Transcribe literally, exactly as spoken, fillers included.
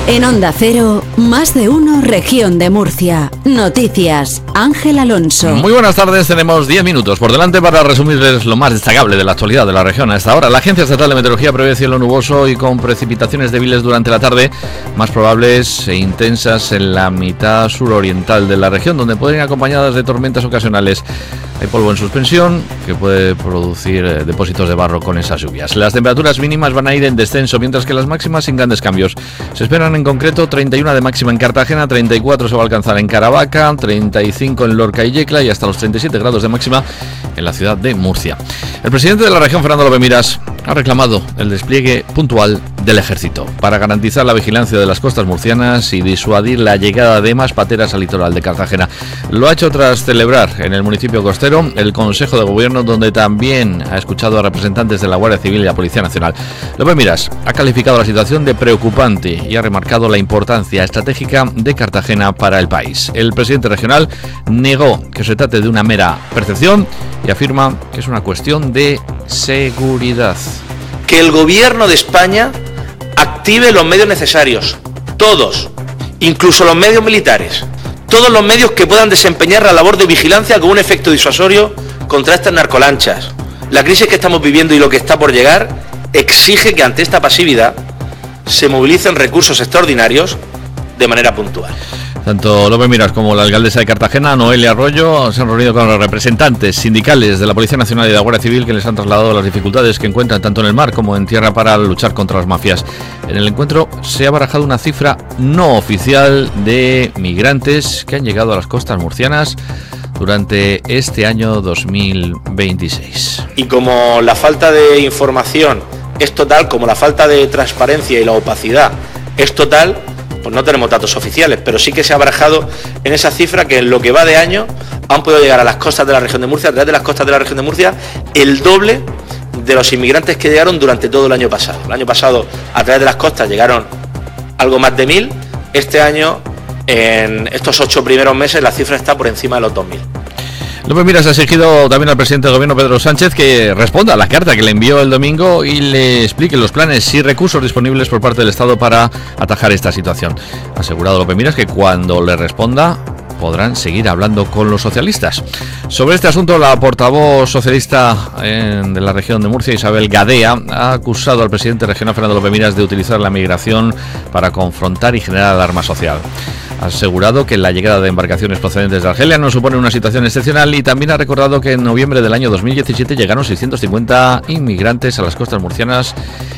En Onda Cero, más de uno, Región de Murcia. Noticias, Ángel Alonso. Muy buenas tardes, tenemos diez minutos por delante para resumirles lo más destacable de la actualidad de la región a esta hora. La Agencia Estatal de Meteorología prevé cielo nuboso y con precipitaciones débiles durante la tarde, más probables e intensas en la mitad suroriental de la región, donde pueden ir acompañadas de tormentas ocasionales. Hay polvo en suspensión que puede producir eh, depósitos de barro con esas lluvias. Las temperaturas mínimas van a ir en descenso, mientras que las máximas sin grandes cambios. Se esperan en concreto treinta y uno de máxima en Cartagena, treinta y cuatro se va a alcanzar en Caravaca, treinta y cinco en Lorca y Yecla y hasta los treinta y siete grados de máxima en la ciudad de Murcia. El presidente de la región, Fernando López Miras, ha reclamado el despliegue puntual del ejército para garantizar la vigilancia de las costas murcianas y disuadir la llegada de más pateras al litoral de Cartagena. Lo ha hecho tras celebrar en el municipio costero el Consejo de Gobierno, donde también ha escuchado a representantes de la Guardia Civil y la Policía Nacional. López Miras ha calificado la situación de preocupante y ha remarcado la importancia estratégica de Cartagena para el país. El presidente regional negó que se trate de una mera percepción y afirma que es una cuestión de seguridad. Que el Gobierno de España active los medios necesarios, todos, incluso los medios militares, todos los medios que puedan desempeñar la labor de vigilancia con un efecto disuasorio contra estas narcolanchas. La crisis que estamos viviendo y lo que está por llegar exige que ante esta pasividad se movilicen recursos extraordinarios de manera puntual. Tanto López Miras como la alcaldesa de Cartagena, Noelia Arroyo, se han reunido con los representantes sindicales de la Policía Nacional y de la Guardia Civil, que les han trasladado las dificultades que encuentran tanto en el mar como en tierra para luchar contra las mafias. En el encuentro se ha barajado una cifra no oficial de migrantes que han llegado a las costas murcianas durante este año dos mil veintiséis. Y como la falta de información es total, como la falta de transparencia y la opacidad es total, pues no tenemos datos oficiales, pero sí que se ha barajado en esa cifra que en lo que va de año han podido llegar a las costas de la región de Murcia, a través de las costas de la región de Murcia, el doble de los inmigrantes que llegaron durante todo el año pasado. El año pasado, a través de las costas, llegaron algo más de mil. Este año, en estos ocho primeros meses, la cifra está por encima de los dos mil. López Miras ha exigido también al presidente del Gobierno, Pedro Sánchez, que responda a la carta que le envió el domingo y le explique los planes y recursos disponibles por parte del Estado para atajar esta situación. Ha asegurado López Miras que cuando le responda podrán seguir hablando con los socialistas. Sobre este asunto, la portavoz socialista eh, de la región de Murcia, Isabel Gadea, ha acusado al presidente regional, Fernando López Miras, de utilizar la migración para confrontar y generar alarma social. Ha asegurado que la llegada de embarcaciones procedentes de Argelia no supone una situación excepcional y también ha recordado que en noviembre del año dos mil diecisiete llegaron seiscientos cincuenta inmigrantes a las costas murcianas